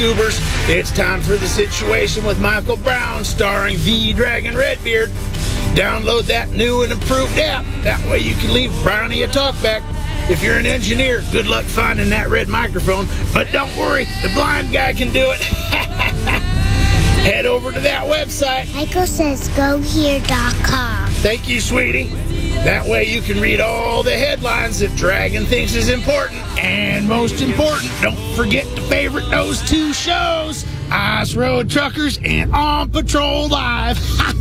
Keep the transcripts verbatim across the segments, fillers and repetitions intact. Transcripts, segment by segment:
YouTubers, it's time for The Situation with Michael Brown, starring the Dragon Redbeard. Download that new and improved app. That way you can leave Brownie a talkback. If you're an engineer, good luck finding that red microphone. But don't worry, the blind guy can do it. Head over to that website. Michael says go here dot com. Thank you, sweetie. That way you can read all the headlines that Dragon thinks is important. And most important, don't forget to favorite those two shows, Ice Road Truckers and On Patrol Live.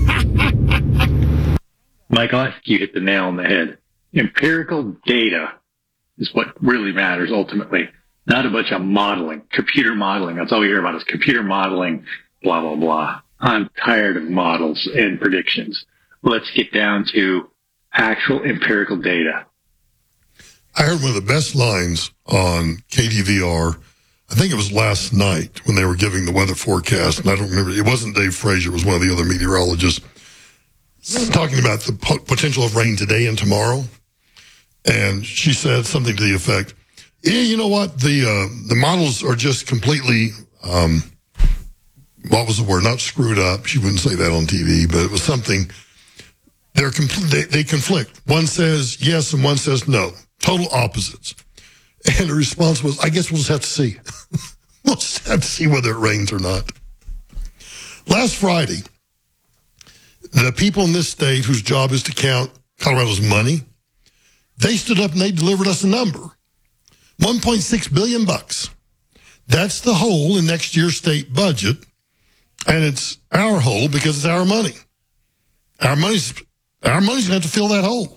Michael, I think you hit the nail on the head. Empirical data is what really matters ultimately, not a bunch of modeling, computer modeling. That's all we hear about is computer modeling, blah, blah, blah. I'm tired of models and predictions. Let's get down to actual empirical data. I heard one of the best lines on K D V R. I think it was last night when they were giving the weather forecast, and I don't remember. It wasn't Dave Frazier. It was one of the other meteorologists talking about the potential of rain today and tomorrow. And she said something to the effect, yeah, you know what? The uh, the models are just completely, um, what was the word? Not screwed up. She wouldn't say that on T V, but it was something. They're compl- they, they conflict. One says yes and one says no. Total opposites. And the response was, I guess we'll just have to see. We'll just have to see whether it rains or not. Last Friday, the people in this state whose job is to count Colorado's money, they stood up and they delivered us a number. one point six billion bucks. That's the hole in next year's state budget. And it's our hole because it's our money. Our money's, our money's going to have to fill that hole.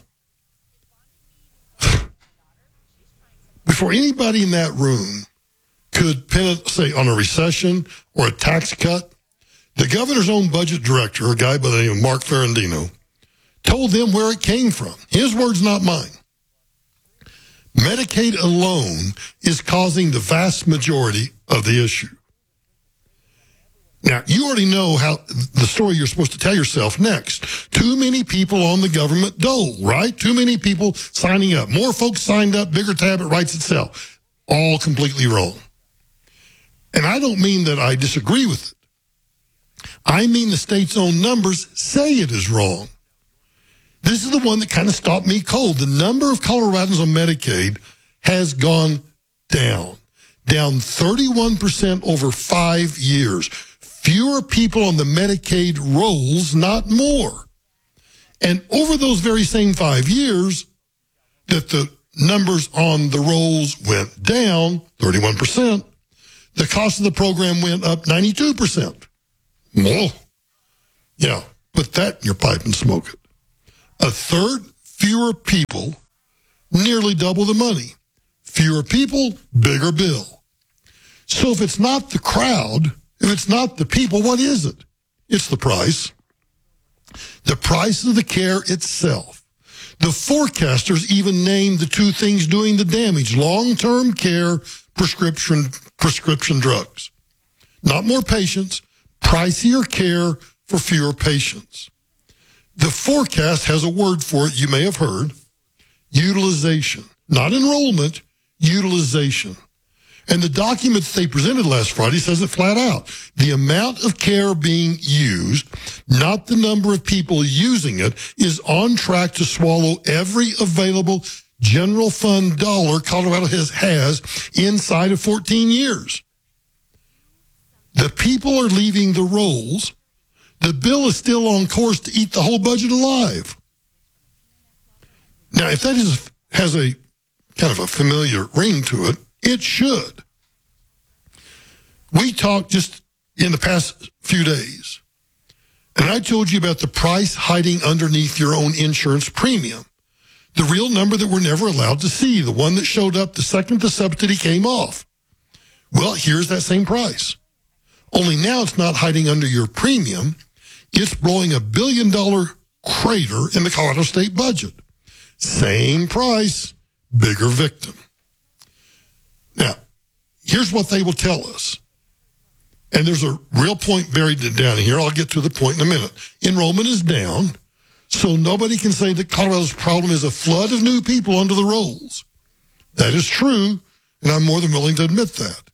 Before anybody in that room could pin it, say, on a recession or a tax cut, the governor's own budget director, a guy by the name of Mark Ferrandino, told them where it came from. His words, not mine. Medicaid alone is causing the vast majority of the issue. Now, you already know how the story you're supposed to tell yourself next. Too many people on the government dole, right? Too many people signing up. More folks signed up, bigger tab, it writes itself. All completely wrong. And I don't mean that I disagree with it. I mean the state's own numbers say it is wrong. This is the one that kind of stopped me cold. The number of Coloradans on Medicaid has gone down. Down thirty-one percent over five years. Fewer people on the Medicaid rolls, not more. And over those very same five years that the numbers on the rolls went down, thirty-one percent, the cost of the program went up ninety-two percent. Whoa. Yeah, put that in your pipe and smoke it. A third fewer people, nearly double the money. Fewer people, bigger bill. So if it's not the crowd, if it's not the people, what is it? It's the price. The price of the care itself. The forecasters even named the two things doing the damage, long-term care, prescription, prescription drugs. Not more patients, pricier care for fewer patients. The forecast has a word for it you may have heard, utilization. Not enrollment, utilization. And the document that they presented last Friday says it flat out. The amount of care being used, not the number of people using it, is on track to swallow every available general fund dollar Colorado has, has inside of fourteen years. The people are leaving the rolls. The bill is still on course to eat the whole budget alive. Now, if that is, has a kind of a familiar ring to it, it should. We talked just in the past few days, and I told you about the price hiding underneath your own insurance premium. The real number that we're never allowed to see, the one that showed up the second the subsidy came off. Well, here's that same price. Only now it's not hiding under your premium. It's blowing a billion dollar crater in the Colorado state budget. Same price, bigger victim. Now, here's what they will tell us. And there's a real point buried down here. I'll get to the point in a minute. Enrollment is down, so nobody can say that Colorado's problem is a flood of new people under the rolls. That is true, and I'm more than willing to admit that.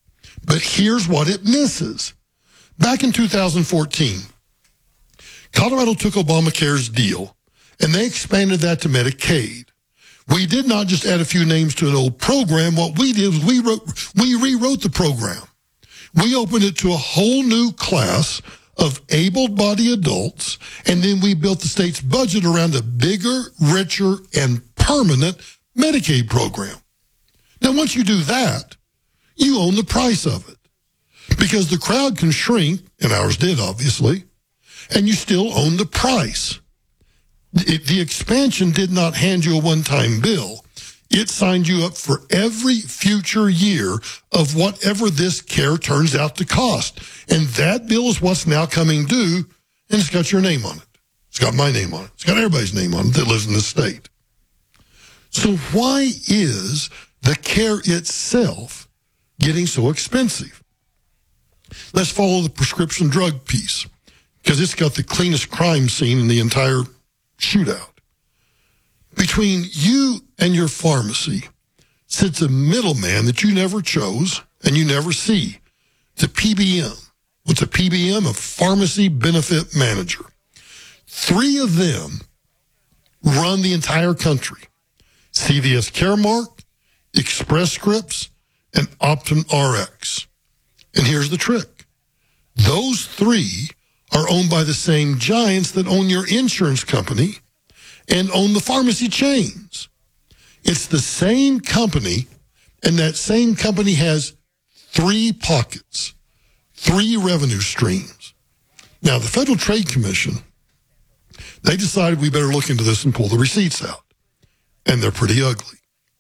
But here's what it misses. Back in two thousand fourteen, Colorado took Obamacare's deal, and they expanded that to Medicaid. We did not just add a few names to an old program. What we did was we wrote, we rewrote the program. We opened it to a whole new class of able-bodied adults, and then we built the state's budget around a bigger, richer, and permanent Medicaid program. Now, once you do that, you own the price of it. Because the crowd can shrink, and ours did, obviously, and you still own the price. It, the expansion did not hand you a one-time bill. It signed you up for every future year of whatever this care turns out to cost. And that bill is what's now coming due, and it's got your name on it. It's got my name on it. It's got everybody's name on it that lives in this state. So why is the care itself getting so expensive? Let's follow the prescription drug piece, because it's got the cleanest crime scene in the entire shootout. Between you and your pharmacy sits a middleman that you never chose and you never see. It's a P B M. What's a P B M? A pharmacy benefit manager. Three of them run the entire country. C V S Caremark, Express Scripts, and Optum R X. And here's the trick. Those three are owned by the same giants that own your insurance company and own the pharmacy chains. It's the same company, and that same company has three pockets, three revenue streams. Now, the Federal Trade Commission, they decided we better look into this and pull the receipts out, and they're pretty ugly.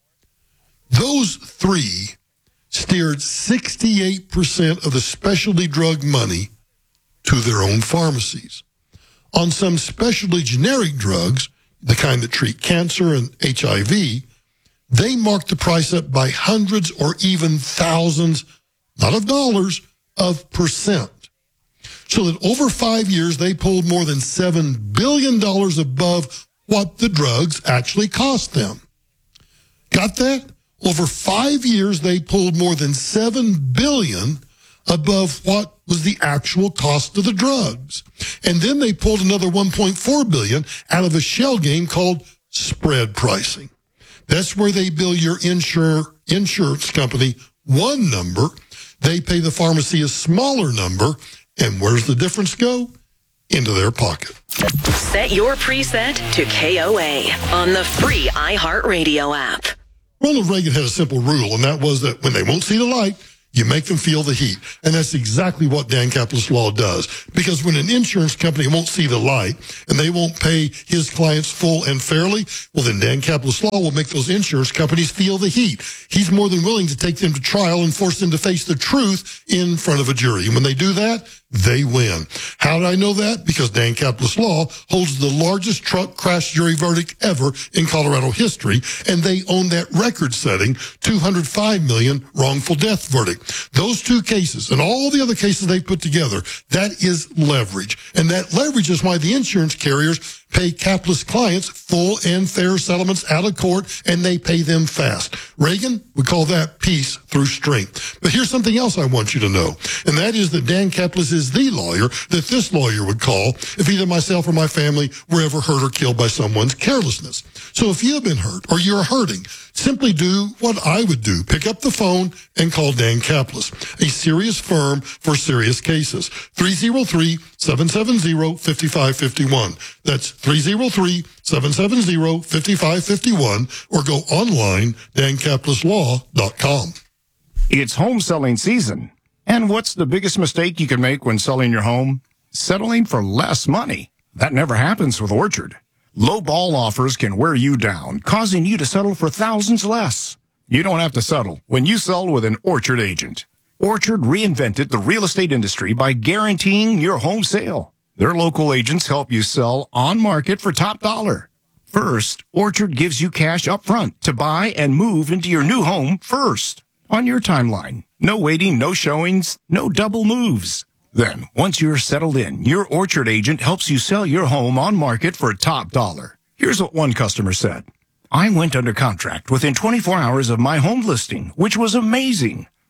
Those three steered sixty-eight percent of the specialty drug money to their own pharmacies. On some specialty generic drugs, the kind that treat cancer and H I V, they marked the price up by hundreds or even thousands, not of dollars, of percent. So that over five years, they pulled more than seven billion dollars above what the drugs actually cost them. Got that? Over five years, they pulled more than seven billion dollars above what was the actual cost of the drugs. And then they pulled another one point four billion dollars out of a shell game called spread pricing. That's where they bill your insure, insurance company one number, they pay the pharmacy a smaller number, and where's the difference go? Into their pocket. Set your preset to K O A on the free iHeartRadio app. Ronald Reagan had a simple rule, and that was that when they won't see the light, you make them feel the heat. And that's exactly what Dan Capitalist Law does. Because when an insurance company won't see the light and they won't pay his clients full and fairly, well, then Dan Capitalist Law will make those insurance companies feel the heat. He's more than willing to take them to trial and force them to face the truth in front of a jury. And when they do that, they win. How did I know that? Because Dan Capitalist Law holds the largest truck crash jury verdict ever in Colorado history, and they own that record-setting two hundred five million wrongful death verdict. Those two cases and all the other cases they put together, that is leverage. And that leverage is why the insurance carriers pay capitalist clients full and fair settlements out of court, and they pay them fast. Reagan would call that peace through strength. But here's something else I want you to know, and that is that Dan Capitalist is the lawyer that this lawyer would call if either myself or my family were ever hurt or killed by someone's carelessness. So if you've been hurt or you're hurting, simply do what I would do. Pick up the phone and call Dan Capitalist, a serious firm for serious cases. three oh three, seven seven zero, five five five one. That's three oh three, seven seven zero, five five five one, or go online, dan capitalist law dot com. It's home selling season. And what's the biggest mistake you can make when selling your home? Settling for less money. That never happens with Orchard. Low ball offers can wear you down, causing you to settle for thousands less. You don't have to settle when you sell with an Orchard agent. Orchard reinvented the real estate industry by guaranteeing your home sale. Their local agents help you sell on market for top dollar. First, Orchard gives you cash up front to buy and move into your new home first on your timeline. No waiting, no showings, no double moves. Then, once you're settled in, your Orchard agent helps you sell your home on market for top dollar. Here's what one customer said. I went under contract within twenty-four hours of my home listing, which was amazing.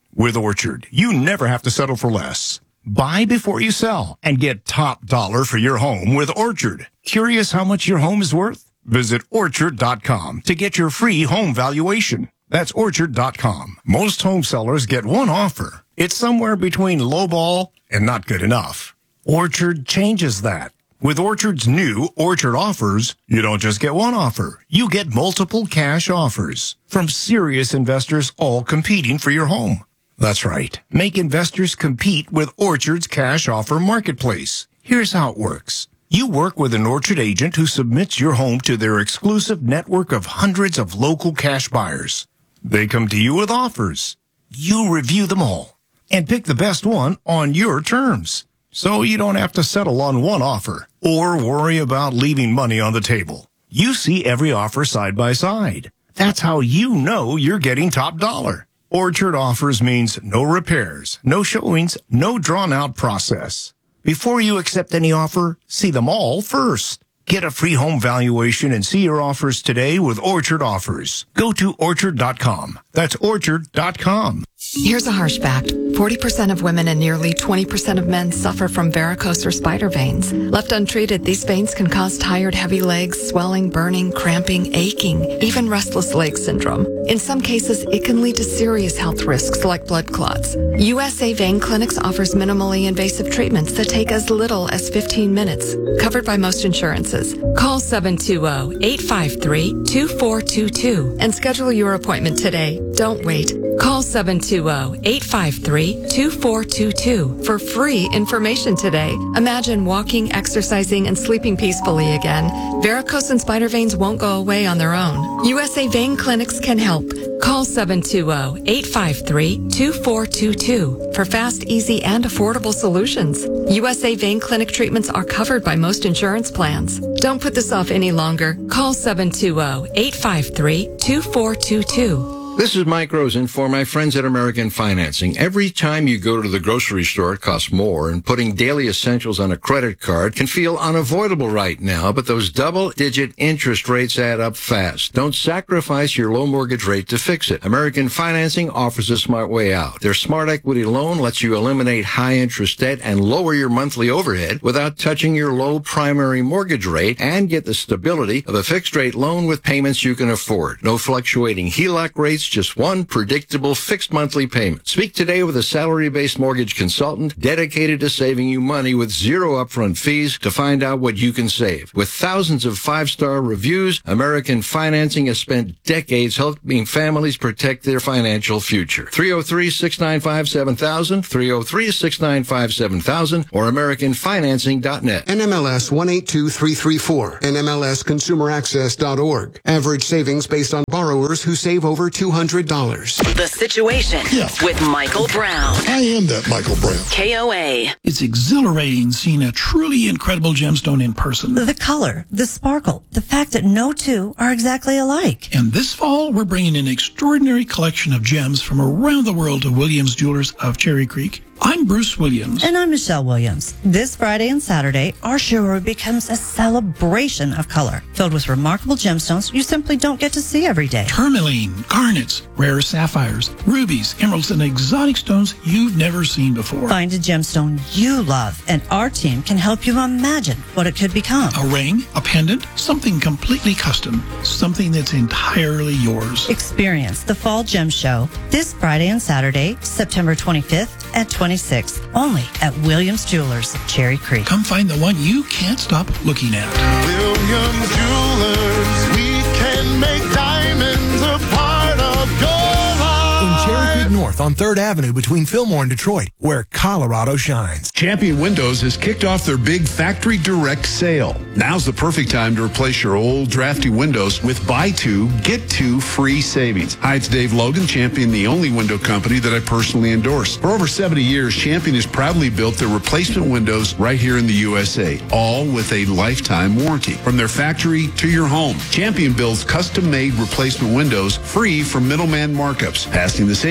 With Orchard, you never have to settle for less. Buy before you sell and get top dollar for your home with Orchard. Curious how much your home is worth? Visit orchard dot com to get your free home valuation. That's orchard dot com. Most home sellers get one offer. It's somewhere between lowball and not good enough. Orchard changes that. With Orchard's new Orchard offers, you don't just get one offer. You get multiple cash offers from serious investors all competing for your home. That's right. Make investors compete with Orchard's cash offer marketplace. Here's how it works. You work with an Orchard agent who submits your home to their exclusive network of hundreds of local cash buyers. They come to you with offers. You review them all and pick the best one on your terms. So you don't have to settle on one offer or worry about leaving money on the table. You see every offer side by side. That's how you know you're getting top dollar. Orchard offers means no repairs, no showings, no drawn-out process. Before you accept any offer, see them all first. Get a free home valuation and see your offers today with Orchard Offers. Go to orchard dot com. That's orchard dot com. Here's a harsh fact. forty percent of women and nearly twenty percent of men suffer from varicose or spider veins. Left untreated, these veins can cause tired, heavy legs, swelling, burning, cramping, aching, even restless leg syndrome. In some cases, it can lead to serious health risks like blood clots. U S A Vein Clinics offers minimally invasive treatments that take as little as fifteen minutes, covered by most insurances. Call seven two zero, eight five three, two four two two and schedule your appointment today. Don't wait. Call seven two zero, eight five three, two four two two for free information today. Imagine walking, exercising, and sleeping peacefully again. Varicose and spider veins won't go away on their own. U S A Vein Clinics can help. Call seven two zero, eight five three, two four two two for fast, easy, and affordable solutions. U S A Vein Clinic treatments are covered by most insurance plans. Don't put this off any longer. Call seven two zero, eight five three, two four two two. This is Mike Rosen for my friends at American Financing. Every time you go to the grocery store, it costs more, and putting daily essentials on a credit card can feel unavoidable right now, but those double-digit interest rates add up fast. Don't sacrifice your low mortgage rate to fix it. American Financing offers a smart way out. Their Smart Equity loan lets you eliminate high-interest debt and lower your monthly overhead without touching your low primary mortgage rate and get the stability of a fixed-rate loan with payments you can afford. No fluctuating H E L O C rates, just one predictable fixed monthly payment. Speak today with a salary-based mortgage consultant dedicated to saving you money with zero upfront fees to find out what you can save. With thousands of five-star reviews, American Financing has spent decades helping families protect their financial future. three oh three, six nine five, seven thousand, three oh three, six nine five, seven thousand, or american financing dot net. N M L S one eight two three three four, N M L S consumer access dot org. Average savings based on borrowers who save over two hundred dollars. The Situation Yeah. with Michael Brown. I am that Michael Brown. K O A. It's exhilarating seeing a truly incredible gemstone in person. The color, the sparkle, the fact that no two are exactly alike. And this fall, we're bringing an extraordinary collection of gems from around the world to Williams Jewelers of Cherry Creek. I'm Bruce Williams. And I'm Michelle Williams. This Friday and Saturday, our showroom becomes a celebration of color, filled with remarkable gemstones you simply don't get to see every day. Tourmaline, garnets, rare sapphires, rubies, emeralds, and exotic stones you've never seen before. Find a gemstone you love, and our team can help you imagine what it could become. A ring, a pendant, something completely custom, something that's entirely yours. Experience the Fall Gem Show this Friday and Saturday, September twenty-fifth and twenty-sixth, only at Williams Jewelers, Cherry Creek. Come find the one you can't stop looking at. Williams Jewelers, we can make diamonds a part of your life. In Cherry Creek North on third Avenue between Fillmore and Detroit, where Colorado shines. Champion Windows has kicked off their big factory direct sale. Now's the perfect time to replace your old drafty windows with buy two, get two free savings. Hi, it's Dave Logan, Champion, the only window company that I personally endorse. For over seventy years, Champion has proudly built their replacement windows right here in the U S A, all with a lifetime warranty. From their factory to your home, Champion builds custom-made replacement windows free from middleman markups, passing the savings direct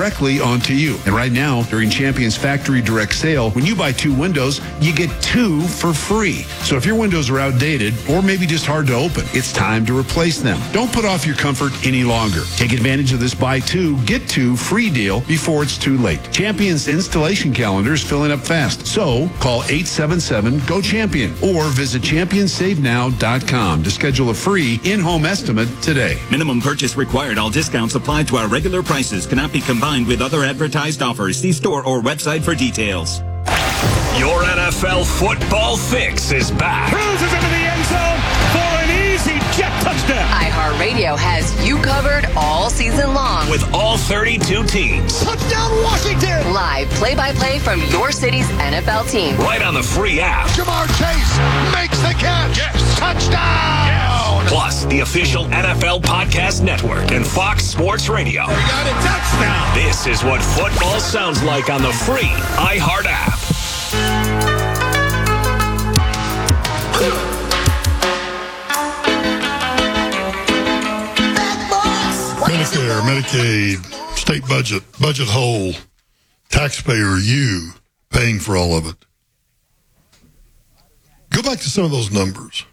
directly onto you. And right now, during Champion's Factory Direct Sale, when you buy two windows, you get two for free. So if your windows are outdated or maybe just hard to open, it's time to replace them. Don't put off your comfort any longer. Take advantage of this buy two, get two free deal before it's too late. Champion's installation calendar is filling up fast. So call eight seven seven, G O Champion or visit champion save now dot com to schedule a free in-home estimate today. Minimum purchase required. All discounts applied to our regular prices. Cannot be combined with other advertised offers. See store or website for details. Your N F L football fix is back. Cruises into the end zone for an easy jet touchdown. iHeartRadio has you covered all season long. With all thirty-two teams. Touchdown Washington. Live play-by-play from your city's N F L team. Right on the free app. Jamar Chase makes the catch. Yes. Touchdown. Yes. Plus, the official N F L Podcast Network and Fox Sports Radio. We got a touchdown. This is what football sounds like on the free iHeart app. Medicare, Medicaid, state budget, budget hole, taxpayer, you paying for all of it. Go back to some of those numbers.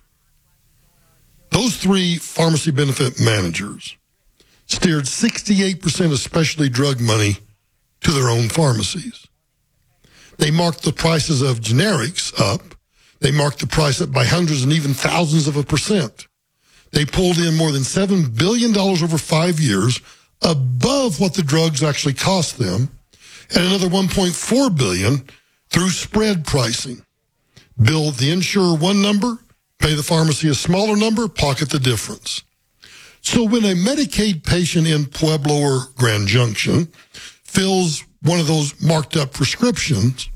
Those three pharmacy benefit managers steered sixty-eight percent of specialty drug money to their own pharmacies. They marked the prices of generics up. They marked the price up by hundreds and even thousands of a percent. They pulled in more than seven billion dollars over five years above what the drugs actually cost them, and another one point four billion dollars through spread pricing. Bill the insurer one number, pay the pharmacy a smaller number, pocket the difference. So when a Medicaid patient in Pueblo or Grand Junction fills one of those marked up prescriptions,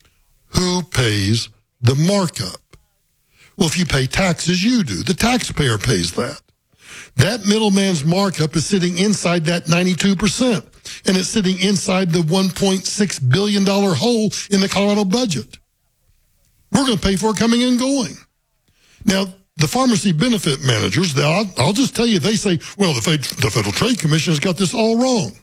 who pays the markup? Well, if you pay taxes, you do. The taxpayer pays that. That middleman's markup is sitting inside that ninety-two percent, and it's sitting inside the one point six billion dollars hole in the Colorado budget. We're going to pay for it coming and going. Now, the pharmacy benefit managers, I'll, I'll just tell you, they say, well, the, Fed, the Federal Trade Commission has got this all wrong.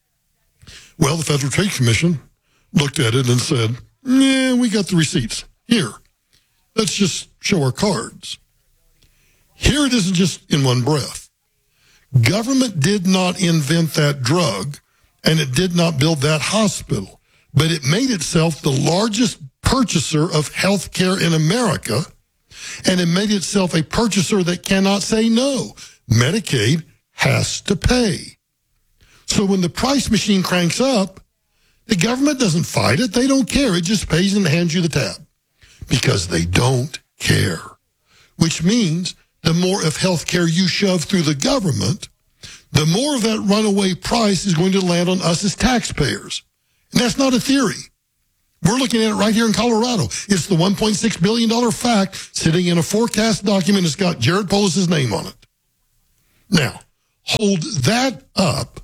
Well, the Federal Trade Commission looked at it and said, yeah, we got the receipts. Here, let's just show our cards. Here it isn't just in one breath. Government did not invent that drug, and it did not build that hospital, but it made itself the largest purchaser of health care in America, and it made itself a purchaser that cannot say no. Medicaid has to pay. So when the price machine cranks up, the government doesn't fight it. They don't care. It just pays and hands you the tab because they don't care, which means the more of health care you shove through the government, the more of that runaway price is going to land on us as taxpayers. And that's not a theory. We're looking at it right here in Colorado. It's the one point six billion dollars fact sitting in a forecast document that's got Jared Polis's name on it. Now, hold that up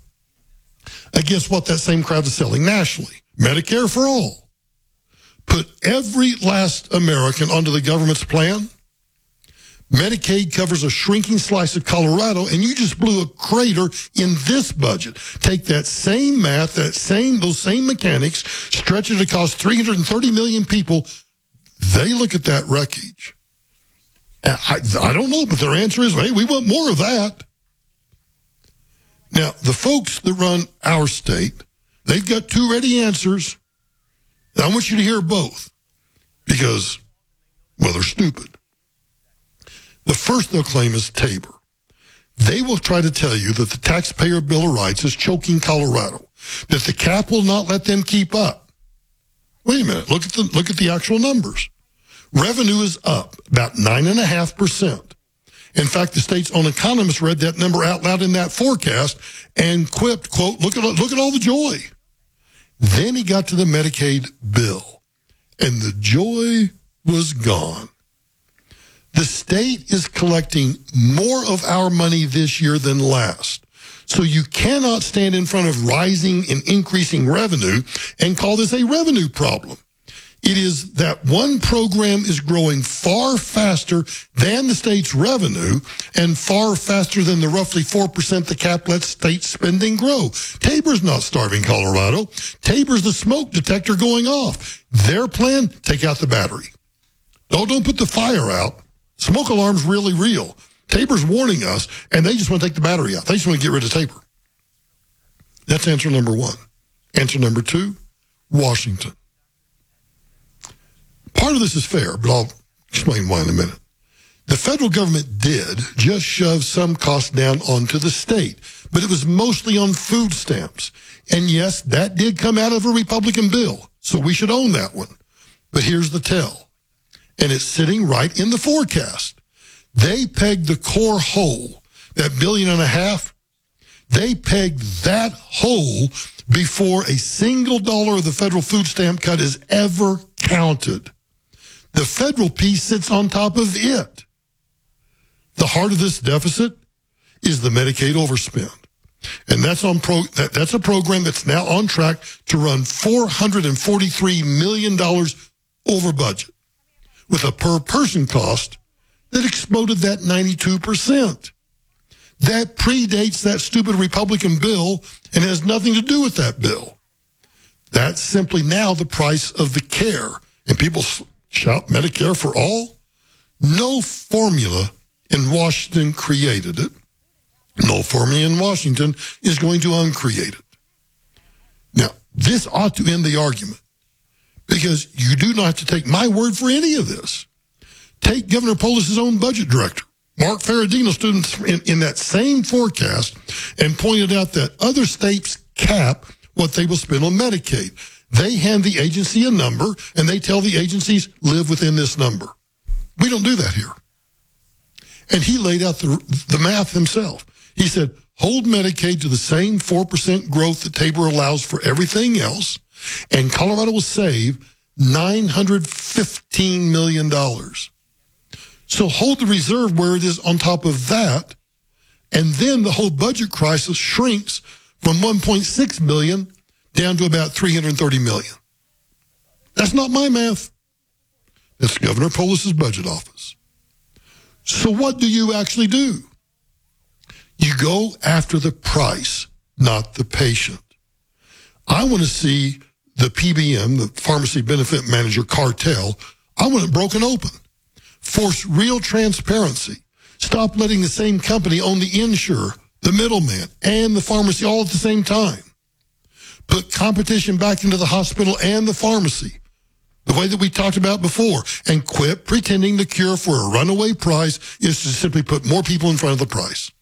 against what that same crowd is selling nationally. Medicare for all. Put every last American onto the government's plan. Medicaid covers a shrinking slice of Colorado, and you just blew a crater in this budget. Take that same math, that same those same mechanics, stretch it across three hundred thirty million people. They look at that wreckage. I, I don't know, but their answer is, hey, we want more of that. Now, the folks that run our state, they've got two ready answers. And I want you to hear both because, well, they're stupid. The first they'll claim is Tabor. They will try to tell you that the Taxpayer Bill of Rights is choking Colorado, that the cap will not let them keep up. Wait a minute, look at the look at the actual numbers. Revenue is up about nine and a half percent. In fact, the state's own economist read that number out loud in that forecast and quipped, quote, look at look at all the joy. Then he got to the Medicaid bill, and the joy was gone. The state is collecting more of our money this year than last. So you cannot stand in front of rising and increasing revenue and call this a revenue problem. It is that one program is growing far faster than the state's revenue and far faster than the roughly four percent the cap lets state spending grow. Tabor's not starving Colorado. Tabor's the smoke detector going off. Their plan, take out the battery. No, don't put the fire out. Smoke alarm's really real. Tabor's warning us, and they just want to take the battery out. They just want to get rid of Tabor. That's answer number one. Answer number two, Washington. Part of this is fair, but I'll explain why in a minute. The federal government did just shove some costs down onto the state, but it was mostly on food stamps. And yes, that did come out of a Republican bill, so we should own that one. But here's the tell, and it's sitting right in the forecast. They pegged the core hole, that billion and a half, they pegged that hole before a single dollar of the federal food stamp cut is ever counted. The federal piece sits on top of it. The heart of this deficit is the Medicaid overspend. And that's on pro, that, that's a program that's now on track to run four hundred forty-three million dollars over budget with a per person cost that exploded that ninety-two percent. That predates that stupid Republican bill and has nothing to do with that bill. That's simply now the price of the care. And people shout Medicare for all. No formula in Washington created it. No formula in Washington is going to uncreate it. Now, this ought to end the argument because you do not have to take my word for any of this. Take Governor Polis's own budget director, Mark Ferradino, students in, in that same forecast, and pointed out that other states cap what they will spend on Medicaid. They hand the agency a number, and they tell the agencies, live within this number. We don't do that here. And he laid out the, the math himself. He said, hold Medicaid to the same four percent growth that Tabor allows for everything else, and Colorado will save nine hundred fifteen million dollars. So hold the reserve where it is on top of that, and then the whole budget crisis shrinks from one point six billion dollars down to about three hundred thirty million dollars. That's not my math. That's Governor Polis's budget office. So what do you actually do? You go after the price, not the patient. I want to see the P B M, the Pharmacy Benefit Manager cartel, I want it broken open. Force real transparency. Stop letting the same company own the insurer, the middleman, and the pharmacy all at the same time. Put competition back into the hospital and the pharmacy, the way that we talked about before, and quit pretending the cure for a runaway price is to simply put more people in front of the price.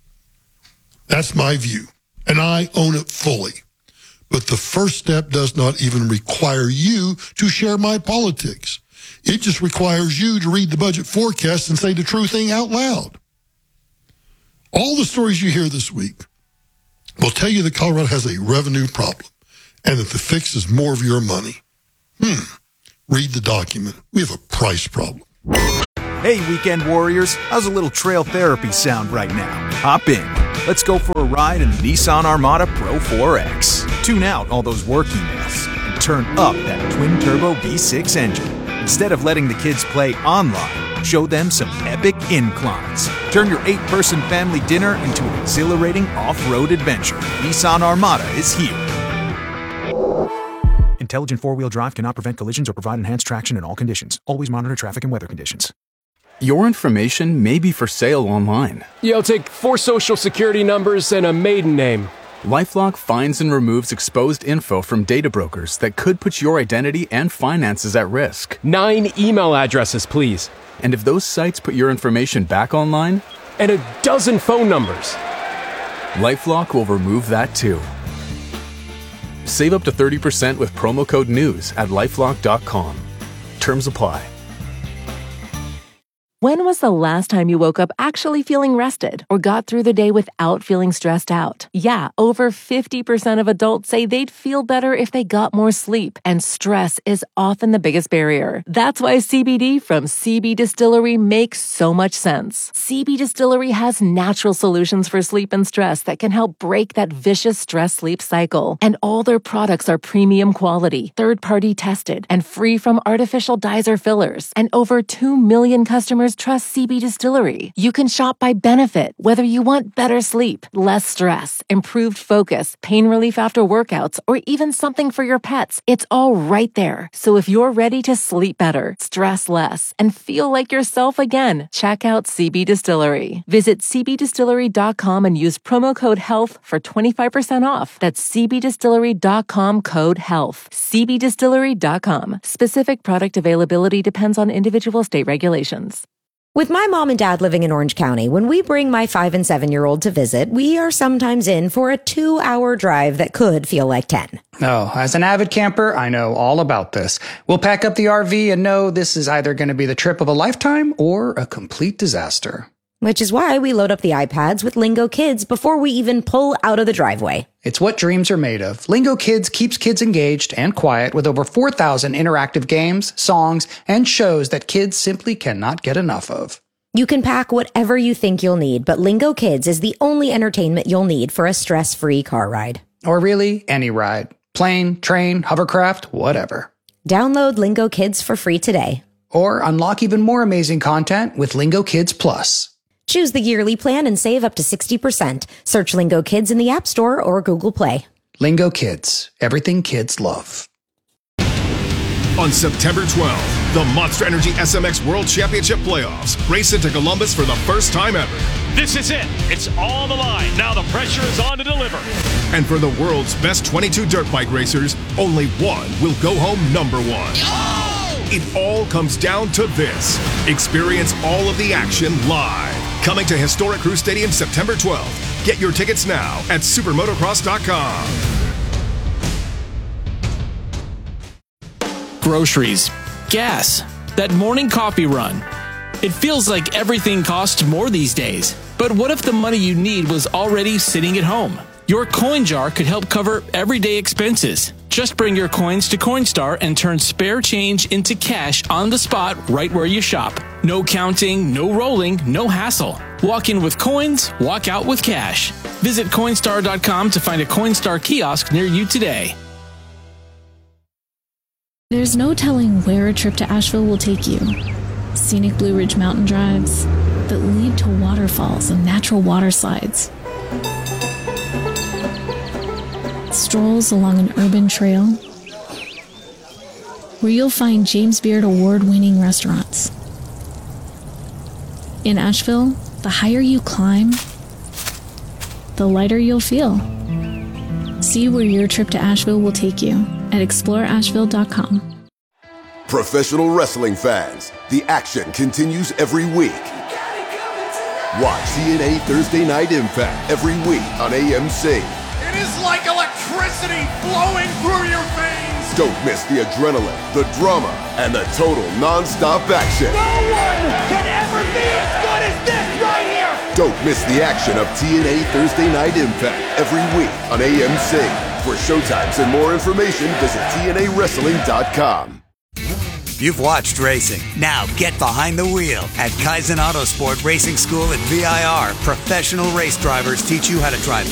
That's my view, and I own it fully. But the first step does not even require you to share my politics. It just requires you to read the budget forecast and say the true thing out loud. All the stories you hear this week will tell you that Colorado has a revenue problem and that the fix is more of your money. Hmm. Read the document. We have a price problem. Hey, weekend warriors. How's a little trail therapy sound right now? Hop in. Let's go for a ride in the Nissan Armada Pro four X. Tune out all those work emails and turn up that twin-turbo V six engine. Instead of letting the kids play online, show them some epic inclines. Turn your eight-person family dinner into an exhilarating off-road adventure. Nissan Armada is here. Intelligent four-wheel drive cannot prevent collisions or provide enhanced traction in all conditions. Always monitor traffic and weather conditions. Your information may be for sale online. Yeah, I'll take four social security numbers and a maiden name. LifeLock finds and removes exposed info from data brokers that could put your identity and finances at risk. Nine email addresses, please. And if those sites put your information back online? And a dozen phone numbers. LifeLock will remove that too. Save up to thirty percent with promo code NEWS at lifelock dot com. Terms apply. When was the last time you woke up actually feeling rested or got through the day without feeling stressed out? Yeah, over fifty percent of adults say they'd feel better if they got more sleep, and stress is often the biggest barrier. That's why C B D from C B Distillery makes so much sense. C B Distillery has natural solutions for sleep and stress that can help break that vicious stress-sleep cycle. And all their products are premium quality, third-party tested, and free from artificial dyes or fillers. And over two million customers trust C B Distillery. You can shop by benefit, whether you want better sleep, less stress, improved focus, pain relief after workouts, or even something for your pets. It's all right there. So if you're ready to sleep better, stress less, and feel like yourself again, check out C B Distillery. Visit c b distillery dot com and use promo code HEALTH for twenty-five percent off. That's c b distillery dot com code HEALTH. c b distillery dot com. Specific product availability depends on individual state regulations. With my mom and dad living in Orange County, when we bring my five and seven year old to visit, we are sometimes in for a two hour drive that could feel like ten. Oh, as an avid camper, I know all about this. We'll pack up the R V and know this is either going to be the trip of a lifetime or a complete disaster. Which is why we load up the iPads with Lingo Kids before we even pull out of the driveway. It's what dreams are made of. Lingo Kids keeps kids engaged and quiet with over four thousand interactive games, songs, and shows that kids simply cannot get enough of. You can pack whatever you think you'll need, but Lingo Kids is the only entertainment you'll need for a stress-free car ride. Or really, any ride. Plane, train, hovercraft, whatever. Download Lingo Kids for free today. Or unlock even more amazing content with Lingo Kids Plus. Choose the yearly plan and save up to sixty percent. Search Lingo Kids in the App Store or Google Play. Lingo Kids. Everything kids love. On September twelfth, the Monster Energy S M X World Championship Playoffs race into Columbus for the first time ever. This is it. It's on the line. Now the pressure is on to deliver. And for the world's best twenty-two dirt bike racers, only one will go home number one. Oh! It all comes down to this. Experience all of the action live. Coming to Historic Crew Stadium September twelfth. Get your tickets now at supermotocross dot com. Groceries, gas, that morning coffee run. It feels like everything costs more these days. But what if the money you need was already sitting at home? Your coin jar could help cover everyday expenses. Just bring your coins to Coinstar and turn spare change into cash on the spot right where you shop. No counting, no rolling, no hassle. Walk in with coins, walk out with cash. Visit Coinstar dot com to find a Coinstar kiosk near you today. There's no telling where a trip to Asheville will take you. Scenic Blue Ridge mountain drives that lead to waterfalls and natural water slides. Strolls along an urban trail where you'll find James Beard award-winning restaurants. In Asheville, the higher you climb, the lighter you'll feel. See where your trip to Asheville will take you at explore asheville dot com. Professional wrestling fans, the action continues every week. Watch T N A Thursday Night Impact every week on A M C. It is like electricity flowing through your veins. Don't miss the adrenaline, the drama, and the total non-stop action. No one can ever be as good as this right here. Don't miss the action of T N A Thursday Night Impact every week on A M C. For showtimes and more information, visit T N A wrestling dot com. You've watched racing. Now get behind the wheel. At Kaizen Autosport Racing School at V I R, professional race drivers teach you how to drive